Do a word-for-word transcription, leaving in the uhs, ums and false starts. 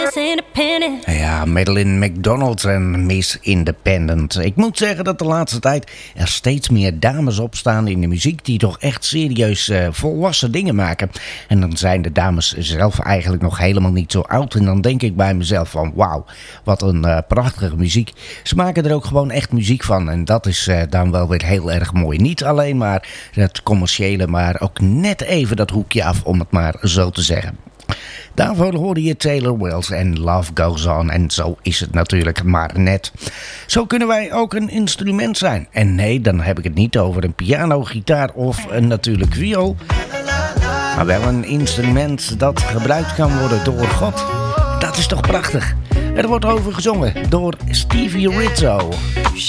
Miss Independent. Ja, Madeline McDonald en Miss Independent. Ik moet zeggen dat de laatste tijd er steeds meer dames opstaan in de muziek die toch echt serieus uh, volwassen dingen maken. En dan zijn de dames zelf eigenlijk nog helemaal niet zo oud. En dan denk ik bij mezelf van wauw, wat een uh, prachtige muziek. Ze maken er ook gewoon echt muziek van. En dat is uh, dan wel weer heel erg mooi. Niet alleen maar het commerciële, maar ook net even dat hoekje af, om het maar zo te zeggen. Daarvoor hoorde je Taylor Wills en Love Goes On. En zo is het natuurlijk maar net. Zo kunnen wij ook een instrument zijn. En nee, dan heb ik het niet over een piano, gitaar of een natuurlijk viool. Maar wel een instrument dat gebruikt kan worden door God. Dat is toch prachtig. Er wordt over gezongen door Stevie Rizzo.